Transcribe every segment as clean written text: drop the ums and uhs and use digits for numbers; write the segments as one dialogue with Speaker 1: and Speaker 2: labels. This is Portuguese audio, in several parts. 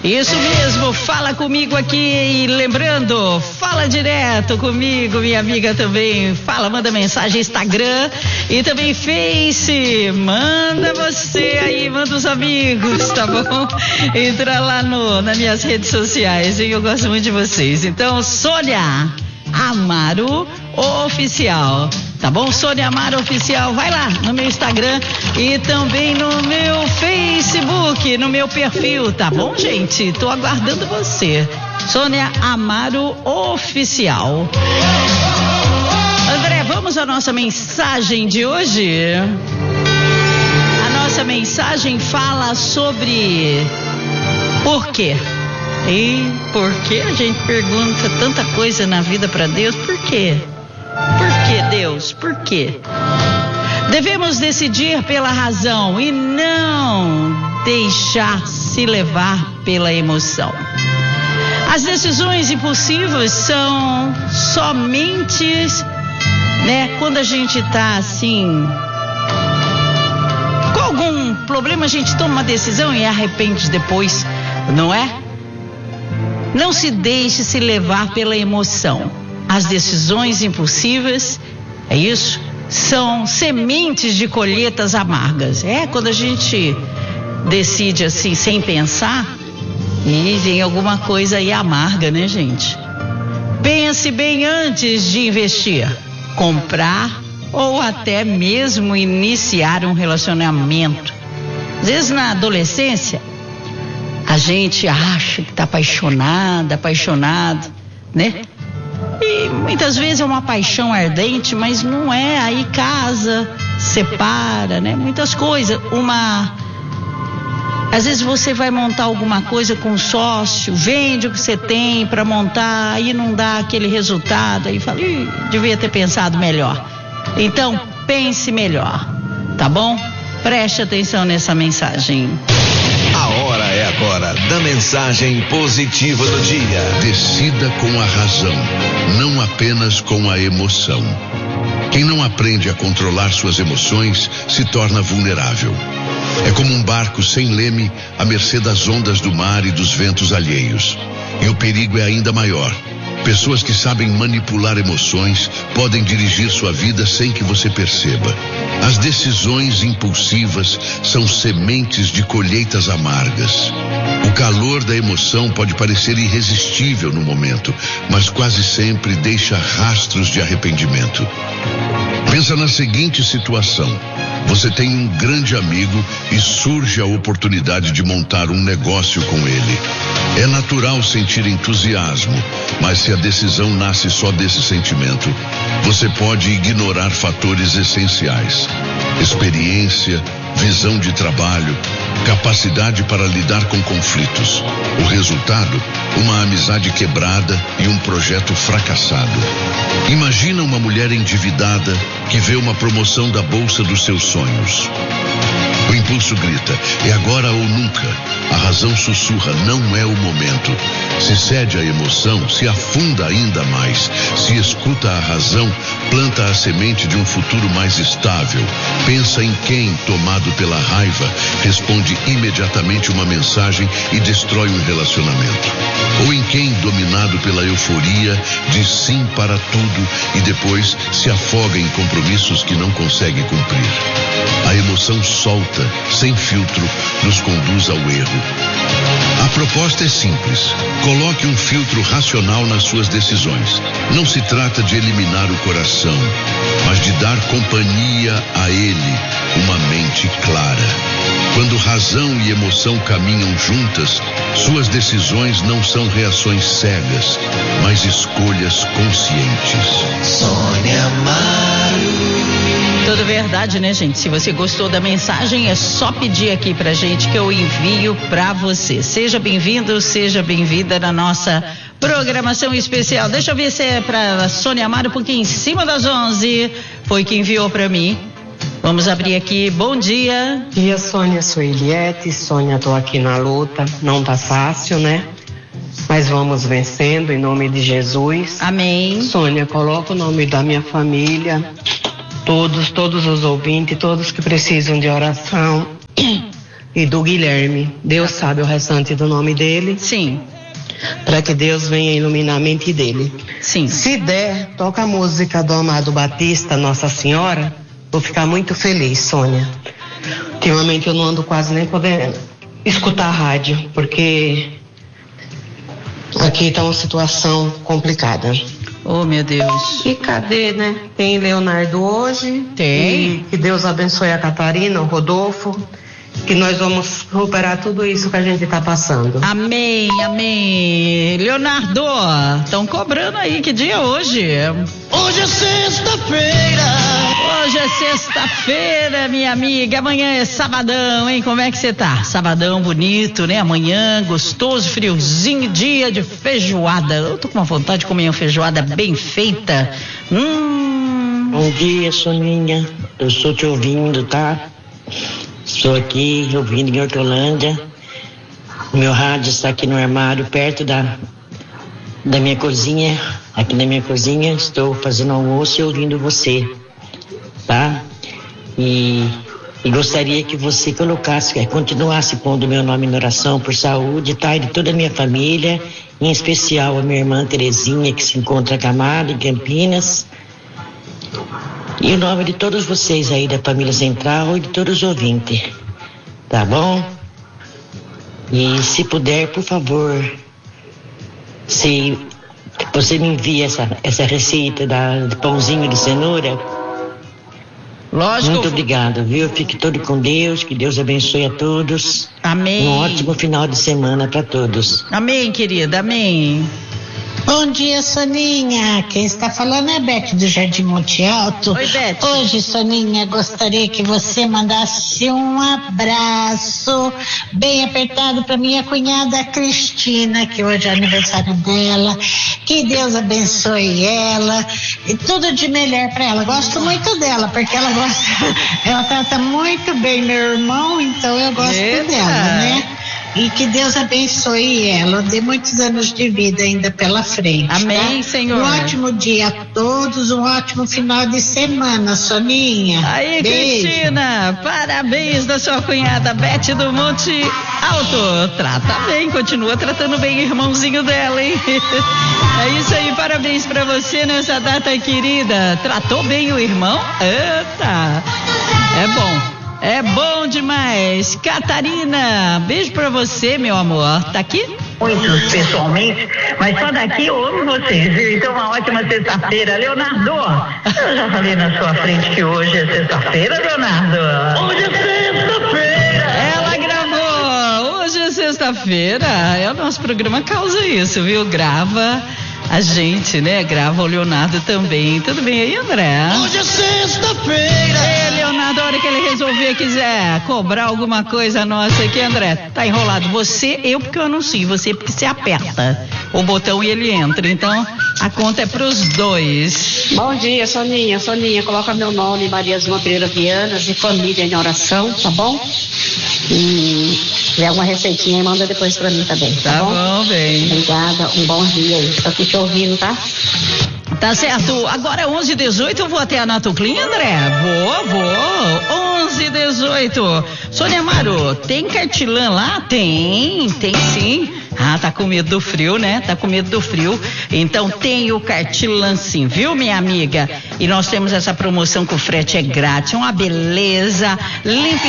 Speaker 1: Isso mesmo, fala comigo aqui e lembrando, fala direto comigo, minha amiga também, fala, manda mensagem Instagram e também Face, manda você aí, manda os amigos, tá bom? Entra lá nas minhas redes sociais, hein? Eu gosto muito de vocês. Então, Sônia Amaro Oficial, tá bom? Sônia Amaro Oficial, vai lá no meu Instagram e também no meu Facebook, no meu perfil, tá bom, gente? Tô aguardando você. Sônia Amaro Oficial. André, vamos à nossa mensagem de hoje? A nossa mensagem fala sobre por quê? E por que a gente pergunta tanta coisa na vida para Deus? Por quê? Por que, Deus? Por quê? Devemos decidir pela razão e não deixar se levar pela emoção. As decisões impulsivas são somente, quando a gente tá assim, com algum problema, a gente toma uma decisão e arrepende depois, não é? Não se deixe se levar pela emoção. As decisões impulsivas, é isso? São sementes de colheitas amargas. Quando a gente decide assim, sem pensar, e vem alguma coisa aí amarga, né, gente? Pense bem antes de investir, comprar ou até mesmo iniciar um relacionamento. Às vezes na adolescência, a gente acha que está apaixonado, né? E muitas vezes é uma paixão ardente, mas não é. Aí casa, separa, né? Muitas coisas. Às vezes você vai montar alguma coisa com um sócio, vende o que você tem para montar, aí não dá aquele resultado, aí fala, devia ter pensado melhor. Então, pense melhor, tá bom? Preste atenção nessa mensagem.
Speaker 2: A hora é agora da mensagem positiva do dia.
Speaker 3: Decida com a razão, não apenas com a emoção. Quem não aprende a controlar suas emoções se torna vulnerável. É como um barco sem leme à mercê das ondas do mar e dos ventos alheios. E o perigo é ainda maior. Pessoas que sabem manipular emoções podem dirigir sua vida sem que você perceba. As decisões impulsivas são sementes de colheitas amargas. O calor da emoção pode parecer irresistível no momento, mas quase sempre deixa rastros de arrependimento. Pensa na seguinte situação. Você tem um grande amigo e surge a oportunidade de montar um negócio com ele. É natural sentir entusiasmo, mas se a decisão nasce só desse sentimento, você pode ignorar fatores essenciais: experiência, visão de trabalho, capacidade para lidar com conflitos. O resultado, uma amizade quebrada e um projeto fracassado. Imagina uma mulher endividada que vê uma promoção da bolsa dos seus sonhos. O impulso grita, é agora ou nunca. A razão sussurra, não é o momento. Se cede à emoção, se afunda ainda mais. Se escuta a razão, planta a semente de um futuro mais estável. Pensa em quem, tomado pela raiva, responde imediatamente uma mensagem e destrói um relacionamento. Ou em quem, dominado pela euforia, diz sim para tudo e depois se afoga em compromissos que não consegue cumprir. A emoção solta, sem filtro, nos conduz ao erro. A proposta é simples. Coloque um filtro racional nas suas decisões. Não se trata de eliminar o coração, mas de dar companhia a ele, uma mente clara. Quando razão e emoção caminham juntas, suas decisões não são reações cegas, mas escolhas conscientes.
Speaker 2: Sônia Amaro.
Speaker 1: Tudo verdade, né, gente? Se você gostou da mensagem, é só pedir aqui pra gente que eu envio pra você. Seja bem-vindo, seja bem-vinda na nossa programação especial. Deixa eu ver se é pra Sônia Amaro, porque em cima das 11 foi que enviou pra mim. Vamos abrir aqui. Bom dia.
Speaker 4: Bom dia, Sônia. Sou Eliette. Sônia, tô aqui na luta. Não tá fácil, né? Mas vamos vencendo em nome de Jesus.
Speaker 1: Amém.
Speaker 4: Sônia, coloca o nome da minha família, todos os ouvintes, todos que precisam de oração. e do Guilherme. Deus sabe o restante do nome dele.
Speaker 1: Sim.
Speaker 4: Para que Deus venha iluminar a mente dele.
Speaker 1: Sim.
Speaker 4: Se der, toca a música do Amado Batista, Nossa Senhora. Vou ficar muito feliz, Sônia. Ultimamente eu não ando quase nem podendo escutar a rádio, porque aqui está uma situação complicada.
Speaker 1: Oh, meu Deus.
Speaker 4: E cadê, né? Tem Leonardo hoje.
Speaker 1: Tem.
Speaker 4: E que Deus abençoe a Catarina, o Rodolfo. Que nós vamos superar tudo isso que a gente está passando.
Speaker 1: Amém, amém. Leonardo, estão cobrando aí, que dia é hoje?
Speaker 5: Hoje é sexta-feira.
Speaker 1: Hoje é sexta-feira, minha amiga. Amanhã é sabadão, hein? Como é que você tá? Sabadão bonito, né? Amanhã, gostoso, friozinho, dia de feijoada. Eu tô com uma vontade de comer uma feijoada bem feita.
Speaker 6: Bom dia, Soninha. Eu estou te ouvindo, tá? Estou aqui ouvindo em Hortolândia. O meu rádio está aqui no armário, perto da minha cozinha. Aqui na minha cozinha, estou fazendo almoço e ouvindo você, tá? E gostaria que você continuasse pondo meu nome na oração por saúde, tá? E de toda a minha família, em especial a minha irmã Terezinha, que se encontra acamada em Campinas. E o nome de todos vocês aí da família Central e de todos os ouvintes, tá bom? E se puder, por favor, se você me envia essa receita de pãozinho de cenoura.
Speaker 1: Lógico.
Speaker 6: Muito obrigado, viu? Fique todo com Deus, que Deus abençoe a todos.
Speaker 1: Amém.
Speaker 6: Um ótimo final de semana para todos.
Speaker 1: Amém, querida, amém.
Speaker 7: Bom dia, Soninha. Quem está falando é a Beth do Jardim Monte Alto.
Speaker 1: Oi, Beth.
Speaker 7: Hoje, Soninha, gostaria que você mandasse um abraço bem apertado para minha cunhada Cristina, que hoje é aniversário dela. Que Deus abençoe ela e tudo de melhor para ela. Gosto muito dela, porque ela trata muito bem meu irmão, então eu gosto dela, né? E que Deus abençoe ela, dê muitos anos de vida ainda pela frente.
Speaker 1: Amém,
Speaker 7: tá?
Speaker 1: Senhor.
Speaker 7: Um ótimo dia a todos, um ótimo final de semana, Soninha.
Speaker 1: Aí,
Speaker 7: beijo.
Speaker 1: Cristina, parabéns da sua cunhada Beth do Monte Alto. Trata bem, continua tratando bem o irmãozinho dela, hein? É isso aí, parabéns pra você nessa data querida. Tratou bem o irmão? Eita, é bom. É bom demais. Catarina, beijo pra você, meu amor. Tá aqui?
Speaker 8: Muitos pessoalmente, mas só daqui eu amo vocês, viu? Então uma ótima sexta-feira. Leonardo, eu já falei na sua frente que hoje é sexta-feira, Leonardo. Hoje é sexta-feira.
Speaker 1: Ela gravou. Hoje é sexta-feira. O nosso programa causa isso, viu? Grava a gente, né? Grava o Leonardo também. Tudo bem aí, André?
Speaker 5: Hoje é sexta-feira.
Speaker 1: Leonardo, a hora que ele resolver, quiser cobrar alguma coisa nossa aqui, André, tá enrolado. Você, eu porque eu anuncio, você porque você aperta o botão e ele entra. Então, a conta é pros dois.
Speaker 9: Bom dia, Soninha. Soninha, coloca meu nome, Maria Zuma Pereira Vianas, e família em oração, tá bom? E se tiver alguma receitinha, manda depois pra mim também, tá bom?
Speaker 1: Tá bom, bem.
Speaker 9: Obrigada, um bom dia aí. Tô aqui te ouvindo, tá?
Speaker 1: Tá certo. Agora é 11h18, eu vou até a Natoclin, André? Vou. 11h18. Sônia Amaro, tem cartilã lá? Tem sim. Ah, tá com medo do frio, né? Tá com medo do frio. Então tem o cartilã sim, viu, minha amiga? E nós temos essa promoção que o frete é grátis, uma beleza. Limpa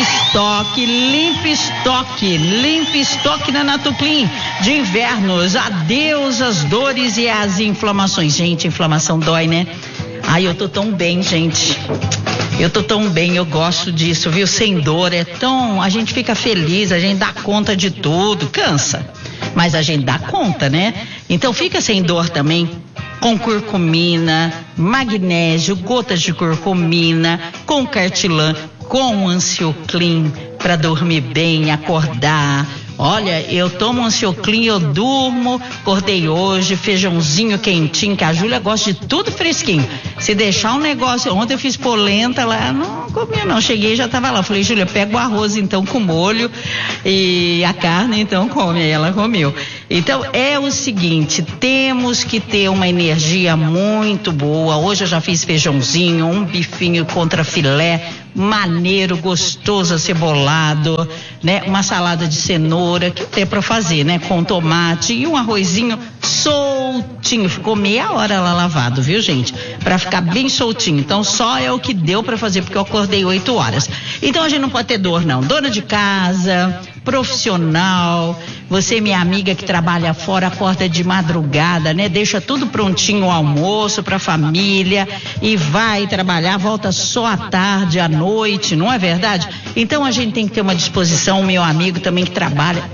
Speaker 1: estoque na Natoclin. De invernos, adeus às dores e às inflamações. Gente, inflamação dói, né? Ai, eu tô tão bem, gente. Eu tô tão bem, eu gosto disso, viu? Sem dor, a gente fica feliz, a gente dá conta de tudo, cansa, mas a gente dá conta, né? Então fica sem dor também, com curcumina, magnésio, gotas de curcumina, com cartilã, com Ansioclin, para dormir bem, acordar. Olha, eu tomo Ansioclin, eu durmo, acordei hoje, feijãozinho quentinho, que a Júlia gosta de tudo fresquinho. Se deixar um negócio, ontem eu fiz polenta lá, não comi não, cheguei e já tava lá. Falei, Júlia, pega o arroz então com molho e a carne então come, aí ela comeu. Então é o seguinte, temos que ter uma energia muito boa. Hoje eu já fiz feijãozinho, um bifinho contra filé, maneiro, gostoso, acebolado, né? Uma salada de cenoura, que tem para fazer, né? Com tomate e um arrozinho soltinho. Ficou meia hora lá lavado, viu, gente? Para ficar bem soltinho. Então só é o que deu para fazer, porque eu acordei 8 horas. Então a gente não pode ter dor, não. Dona de casa, profissional, você, minha amiga que trabalha fora, acorda de madrugada, né? Deixa tudo prontinho, o almoço para a família e vai trabalhar, volta só à tarde, à noite, não é verdade? Então a gente tem que ter uma disposição. O meu amigo também que trabalha,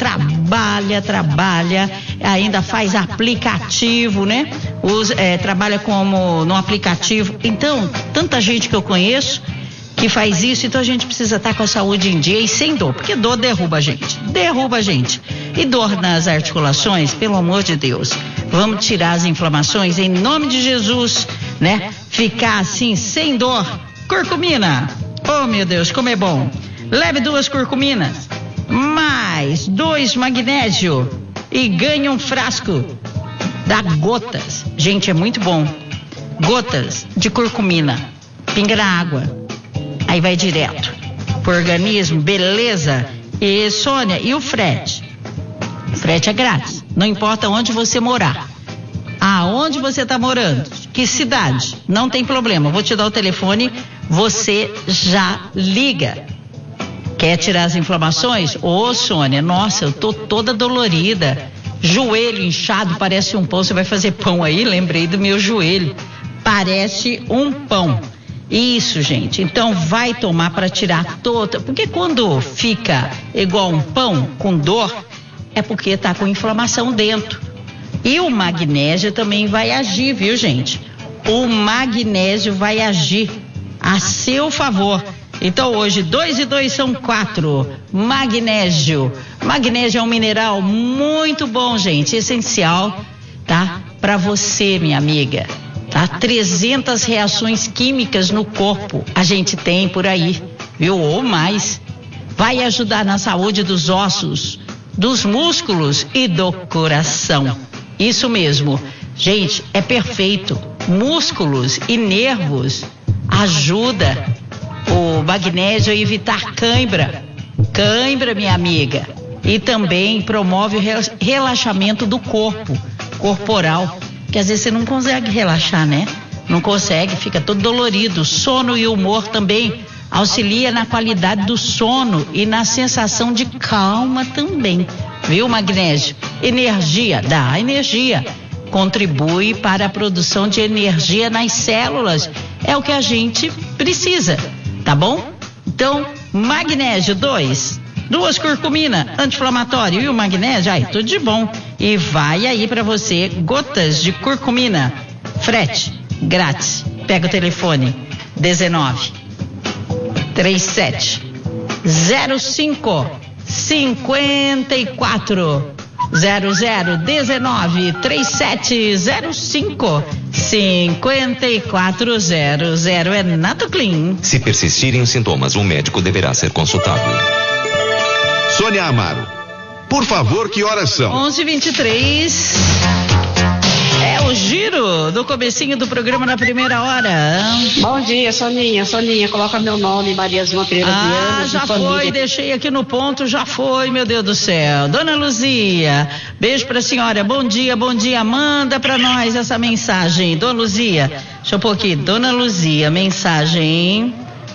Speaker 1: ainda faz aplicativo, né? Trabalha como no aplicativo. Então, tanta gente que eu conheço que faz isso, então a gente precisa estar com a saúde em dia e sem dor, porque dor derruba a gente. E dor nas articulações, pelo amor de Deus, vamos tirar as inflamações em nome de Jesus, né? Ficar assim, sem dor. Curcumina, oh meu Deus, como é bom. Leve 2 curcuminas, mais 2 magnésio e ganhe um frasco da Gotas. Gente, é muito bom. Gotas de curcumina, pinga na água. Aí vai direto pro organismo, beleza? E Sônia, e o frete? O frete é grátis, não importa onde você morar. Aonde você está morando? Que cidade? Não tem problema, vou te dar o telefone, você já liga. Quer tirar as inflamações? Ô, Sônia, nossa, eu tô toda dolorida, joelho inchado, parece um pão. Você vai fazer pão aí? Lembrei do meu joelho, parece um pão. Isso, gente, então vai tomar para tirar toda, porque quando fica igual um pão com dor, é porque tá com inflamação dentro. E o magnésio também vai agir, viu, gente? O magnésio vai agir a seu favor. Então hoje 2 e 2 são 4. Magnésio é um mineral muito bom, gente, essencial, tá? Para você, minha amiga. Tá? 300 reações químicas no corpo a gente tem por aí, viu? Ou mais. Vai ajudar na saúde dos ossos, dos músculos e do coração. Isso mesmo. Gente, é perfeito. Músculos e nervos ajuda o magnésio a evitar cãibra. Cãibra, minha amiga. E também promove o relaxamento do corpo, corporal. Que às vezes você não consegue relaxar, né? Não consegue, fica todo dolorido. Sono e humor também auxilia na qualidade do sono e na sensação de calma também, viu, magnésio? Energia, dá energia, contribui para a produção de energia nas células, é o que a gente precisa, tá bom? Então, magnésio 2 curcumina, anti-inflamatório e o magnésio, tudo de bom. E vai aí para você, gotas de curcumina, frete, grátis. Pega o telefone, 19 37 05 54 00 19 37 05 5400 é Natoclean.
Speaker 2: Se persistirem os sintomas, o médico deverá ser consultado.
Speaker 3: Sônia Amaro, por favor, que horas são?
Speaker 1: 11h23. É o giro do comecinho do programa na primeira hora.
Speaker 9: Bom dia, Soninha. Coloca meu nome, Maria Zuma Pereira Viana.
Speaker 1: Já foi, deixei aqui no ponto, já foi, meu Deus do céu. Dona Luzia, beijo pra senhora. Bom dia. Manda pra nós essa mensagem. Dona Luzia, deixa eu pôr aqui. Dona Luzia, mensagem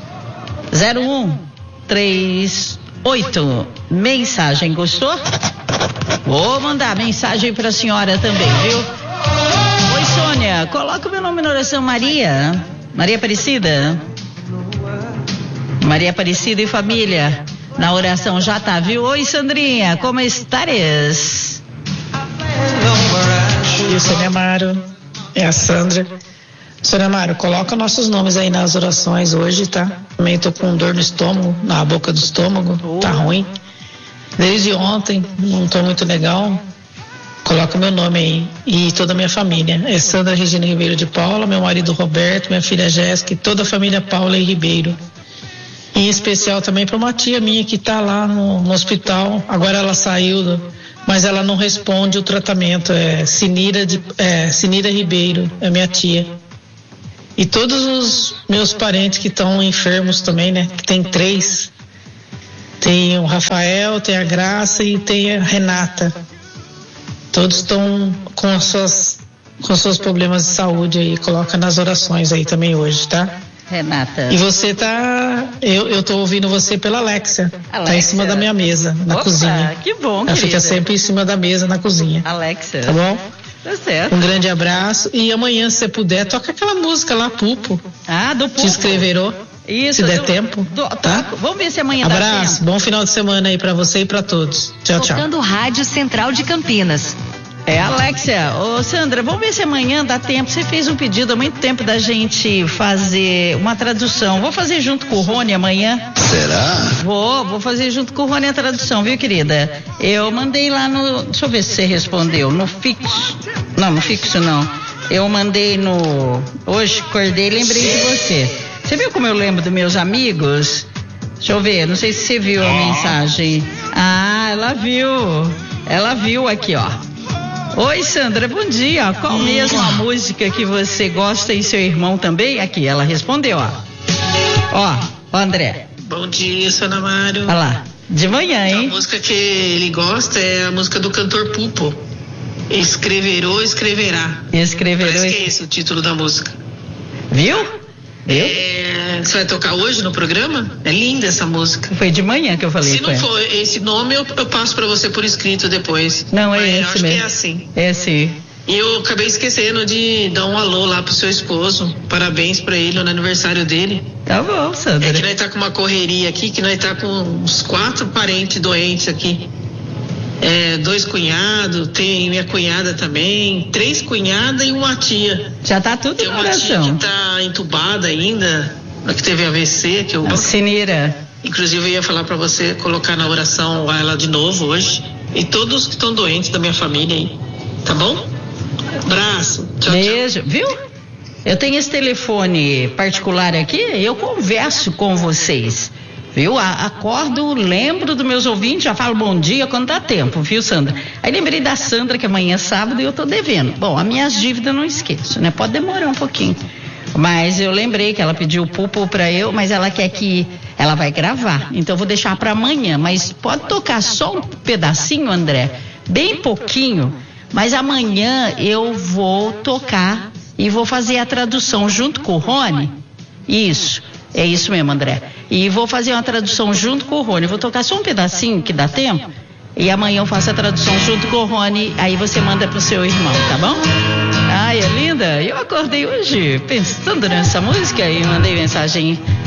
Speaker 1: 0138. Mensagem, gostou? Vou mandar mensagem pra senhora também, viu? Oi, Sônia, coloca o meu nome na oração. Maria Aparecida e família na oração, já tá, viu? Oi, Sandrinha, como estares?
Speaker 10: E o Sônia Amaro, é a Sandra. Sônia Amaro, coloca nossos nomes aí nas orações hoje, tá? Também tô com dor no estômago, na boca do estômago, tá ruim. Desde ontem, não tô muito legal. Coloca meu nome aí e toda a minha família. É Sandra Regina Ribeiro de Paula, meu marido Roberto, minha filha Jéssica e toda a família Paula e Ribeiro. Em especial também para uma tia minha que tá lá no hospital. Agora ela saiu mas ela não responde o tratamento. É Sinira Ribeiro, é minha tia. E todos os meus parentes que estão enfermos também, né? Que tem 3. Tem o Rafael, tem a Graça e tem a Renata. Todos estão com seus problemas de saúde aí. Coloca nas orações aí também hoje, tá?
Speaker 1: Renata.
Speaker 10: E você tá... Eu tô ouvindo você pela Alexia. Tá em cima da minha mesa, na cozinha.
Speaker 1: Que bom,
Speaker 10: ela fica sempre em cima da mesa, na cozinha.
Speaker 1: Alexia.
Speaker 10: Tá bom?
Speaker 1: Tá certo.
Speaker 10: Um grande abraço. E amanhã, se você puder, toca aquela música lá, Pupo.
Speaker 1: Do Pupo.
Speaker 10: Te escreverou.
Speaker 1: Isso.
Speaker 10: Se der tempo.
Speaker 1: Tá? Vamos ver se amanhã dá tempo.
Speaker 10: Abraço. Bom final de semana aí pra você e pra todos. Tchau, tchau.
Speaker 11: Tocando Rádio Central de Campinas.
Speaker 1: Alexia, Sandra, vamos ver se amanhã dá tempo. Você fez um pedido há muito tempo da gente fazer uma tradução. Vou fazer junto com o Rony amanhã.
Speaker 2: Será?
Speaker 1: Vou fazer junto com o Rony a tradução, viu, querida? Eu mandei lá no... Deixa eu ver se você respondeu. No fixo. Não, no fixo não. Eu mandei no... Hoje, acordei e lembrei de você. Você viu como eu lembro dos meus amigos? Deixa eu ver, não sei se você viu a mensagem. Ela viu aqui, ó. Oi, Sandra, bom dia. Qual mesmo a música que você gosta e seu irmão também? Aqui, ela respondeu, ó. Ó, André.
Speaker 10: Bom dia, Sônia Mário.
Speaker 1: Olha lá, de manhã, hein?
Speaker 10: A música que ele gosta é a música do cantor Pupo. Escreverou, escreverá. Parece que é esse o título da música.
Speaker 1: Viu?
Speaker 10: Você vai tocar hoje no programa? É linda essa música.
Speaker 1: Foi de manhã que eu falei.
Speaker 10: Se não for esse nome, eu passo pra você por escrito depois.
Speaker 1: Não, é esse
Speaker 10: eu acho
Speaker 1: mesmo.
Speaker 10: que é assim.
Speaker 1: É sim.
Speaker 10: E eu acabei esquecendo de dar um alô lá pro seu esposo. Parabéns pra ele no aniversário dele.
Speaker 1: Tá bom, Sandra.
Speaker 10: É que nós tá com uma correria aqui, que nós tá com uns 4 parentes doentes aqui. 2 cunhados, tem minha cunhada também, 3 cunhadas e uma tia.
Speaker 1: Já tá tudo
Speaker 10: em oração. Tem uma tia que tá entubada ainda, que teve AVC, que eu...
Speaker 1: A Sinira.
Speaker 10: Inclusive eu ia falar pra você colocar na oração ela de novo hoje. E todos que estão doentes da minha família aí. Tá bom? Abraço. Tchau,
Speaker 1: beijo. Tchau. Viu? Eu tenho esse telefone particular aqui, eu converso com vocês. Viu? Acordo, lembro dos meus ouvintes, já falo bom dia quando dá tempo, viu, Sandra? Aí lembrei da Sandra que amanhã é sábado e eu tô devendo. Bom, as minhas dívidas eu não esqueço, né? Pode demorar um pouquinho. Mas eu lembrei que ela pediu o Pupo pra eu, mas ela quer que ela vai gravar. Então eu vou deixar pra amanhã, mas pode tocar só um pedacinho, André? Bem pouquinho, mas amanhã eu vou tocar e vou fazer a tradução junto com o Rony. Isso. É isso mesmo, André. E vou fazer uma tradução junto com o Rony. Vou tocar só um pedacinho que dá tempo. E amanhã eu faço a tradução junto com o Rony. Aí você manda pro seu irmão, tá bom? Ai, é linda. Eu acordei hoje pensando nessa música e mandei mensagem